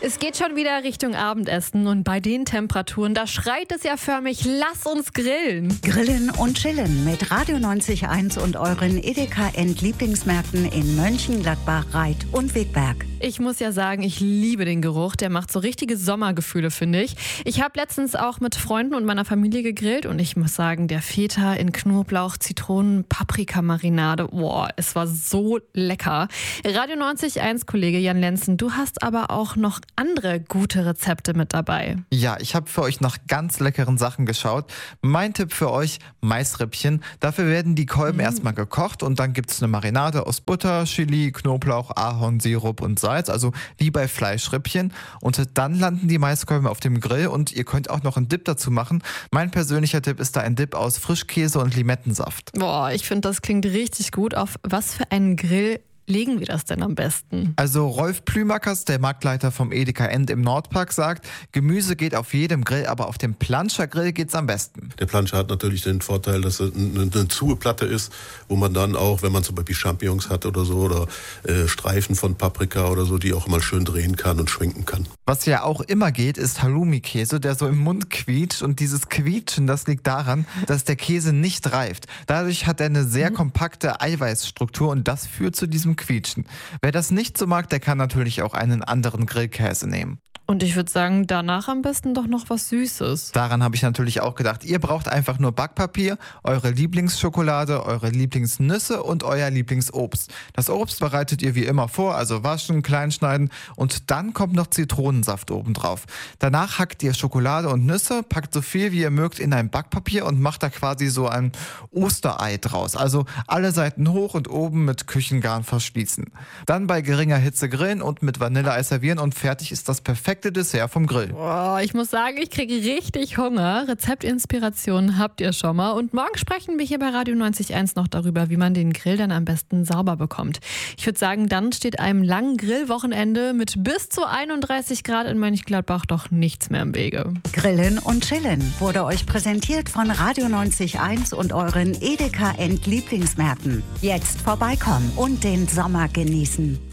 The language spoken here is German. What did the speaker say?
Es geht schon wieder Richtung Abendessen und bei den Temperaturen, da schreit es ja förmlich, lass uns grillen. Grillen und chillen mit Radio 90.1 und euren Edeka End-Lieblingsmärkten in Mönchengladbach, Reit und Wegberg. Ich muss ja sagen, ich liebe den Geruch, der macht so richtige Sommergefühle, finde ich. Ich habe letztens auch mit Freunden und meiner Familie gegrillt und ich muss sagen, der Feta in Knoblauch, Zitronen, Paprikamarinade, boah, es war so lecker. Radio 90.1 Kollege Jan Lenzen, du hast aber auch noch andere gute Rezepte mit dabei. Ja, ich habe für euch nach ganz leckeren Sachen geschaut. Mein Tipp für euch, Maisrippchen. Dafür werden die Kolben erstmal gekocht und dann gibt es eine Marinade aus Butter, Chili, Knoblauch, Ahornsirup und Salz, also wie bei Fleischrippchen. Und dann landen die Maiskolben auf dem Grill und ihr könnt auch noch einen Dip dazu machen. Mein persönlicher Tipp ist da ein Dip aus Frischkäse und Limettensaft. Boah, ich finde, das klingt richtig gut. Auf was für einen Grill legen wir das denn am besten? Also Rolf Plümakers, der Marktleiter vom Edeka End im Nordpark, sagt, Gemüse geht auf jedem Grill, aber auf dem Planscher-Grill geht's am besten. Der Planscher hat natürlich den Vorteil, dass es eine Zugeplatte ist, wo man dann auch, wenn man zum Beispiel Champignons hat oder so, oder Streifen von Paprika oder so, die auch mal schön drehen kann und schwenken kann. Was ja auch immer geht, ist Halloumi-Käse, der so im Mund quietscht. Und dieses Quietschen, das liegt daran, dass der Käse nicht reift. Dadurch hat er eine sehr kompakte Eiweißstruktur und das führt zu diesem Quietschen. Wer das nicht so mag, der kann natürlich auch einen anderen Grillkäse nehmen. Und ich würde sagen, danach am besten doch noch was Süßes. Daran habe ich natürlich auch gedacht. Ihr braucht einfach nur Backpapier, eure Lieblingsschokolade, eure Lieblingsnüsse und euer Lieblingsobst. Das Obst bereitet ihr wie immer vor, also waschen, kleinschneiden und dann kommt noch Zitronensaft obendrauf. Danach hackt ihr Schokolade und Nüsse, packt so viel wie ihr mögt in ein Backpapier und macht da quasi so ein Osterei draus. Also alle Seiten hoch und oben mit Küchengarn verschließen. Dann bei geringer Hitze grillen und mit Vanilleeis servieren und fertig ist das perfekte Dessert vom Grill. Boah, ich muss sagen, ich kriege richtig Hunger. Rezeptinspirationen habt ihr schon mal. Und morgen sprechen wir hier bei Radio 90.1 noch darüber, wie man den Grill dann am besten sauber bekommt. Ich würde sagen, dann steht einem langen Grillwochenende mit bis zu 31 Grad in Mönchengladbach doch nichts mehr im Wege. Grillen und chillen wurde euch präsentiert von Radio 90.1 und euren Edeka End-Lieblingsmärkten. Jetzt vorbeikommen und den Sommer genießen.